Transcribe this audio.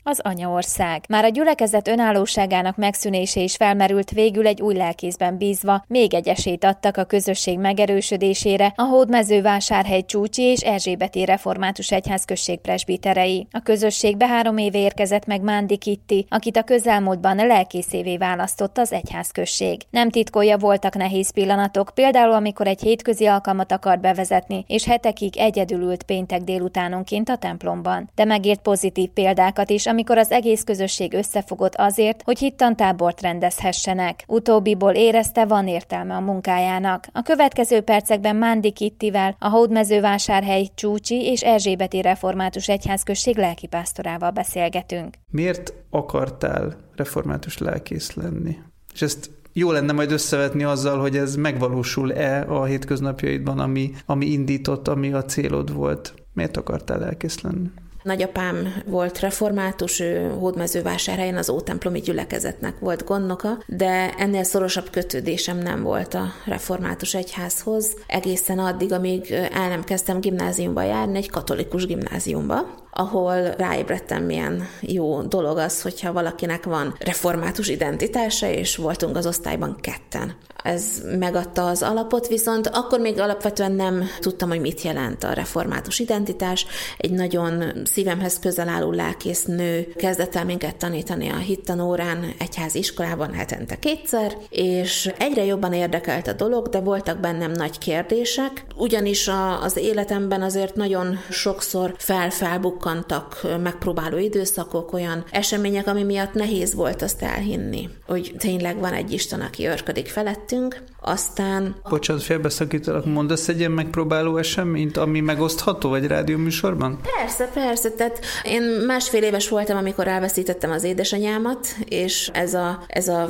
az anyaország. Már a gyülekezet önállóságának megszűnése is felmerült, végül egy új lelkészben bízva még egy esélyt adtak a közösség megerősödésére a Hódmezővásárhely Csúcsi és Erzsébeti Református Egyházközség presbiterei. A közösségbe 3 éve érkezett meg Mándi Kitti, akit a közelmúltban lelkészévé választott az egyházközség. Nem titkolja, voltak nehéz pillanatok, például amikor egy hétközi alkalmat akart bevezetni, és hetekig egyedül ült péntek délutánonként a templomban. De megért pozitív példákat is, amikor az egész közösség összefogott azért, hogy hittantábort rendezhessenek. Utóbbiból érezte, van értelme a munkájának. A következő percekben Mándi Kittivel, a Hódmezővásárhely Csúcsi és Erzsébeti Református Egyházközség lelkipásztorával beszélgetünk. Miért akartál református lelkész lenni? És ezt jó lenne majd összevetni azzal, hogy ez megvalósul-e a hétköznapjaidban, ami indított, ami a célod volt. Miért akartál lelkész lenni? Nagyapám volt református, ő Hódmezővásárhelyen az ótemplomi gyülekezetnek volt gondnoka, de ennél szorosabb kötődésem nem volt a református egyházhoz, egészen addig, amíg el nem kezdtem gimnáziumba járni, egy katolikus gimnáziumba, ahol ráébredtem, milyen jó dolog az, hogyha valakinek van református identitása, és voltunk az osztályban 2-en. Ez megadta az alapot, viszont akkor még alapvetően nem tudtam, hogy mit jelent a református identitás. Egy nagyon szívemhez közel álló lelkésznő kezdett el minket tanítani a hittanórán, egyházi iskolában hetente 2-szer, és egyre jobban érdekelt a dolog, de voltak bennem nagy kérdések, ugyanis az életemben azért nagyon sokszor felbukkantak megpróbáló időszakok, olyan események, ami miatt nehéz volt azt elhinni, hogy tényleg van egy Isten, aki őrködik felettünk. Aztán... Bocsánat, félbeszakítalak, mondasz egy ilyen megpróbáló eseményt, ami megosztható egy rádióműsorban? Persze. Tehát én 1,5 éves voltam, amikor elveszítettem az édesanyámat, és ez a